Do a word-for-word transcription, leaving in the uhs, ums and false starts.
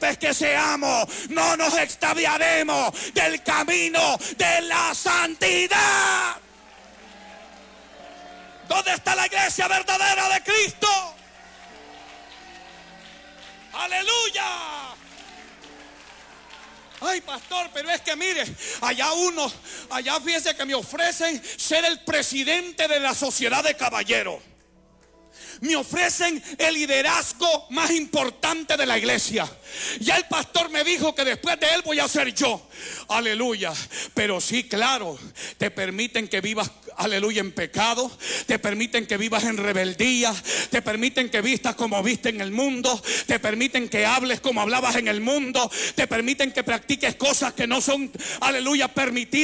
torpes que seamos, no nos extraviaremos del camino de la santidad. ¿Dónde está la iglesia verdadera de Cristo? ¡Aleluya! Ay, pastor, pero es que mire, allá uno, allá fíjese que me ofrecen ser el presidente de la sociedad de caballeros. Me ofrecen el liderazgo más importante de la iglesia. Ya el pastor me dijo que después de él voy a ser yo. Aleluya. Pero sí, claro, te permiten que vivas, aleluya, en pecado. Te permiten que vivas en rebeldía. Te permiten que vistas como viste en el mundo. Te permiten que hables como hablabas en el mundo. Te permiten que practiques cosas que no son, aleluya, permitidas.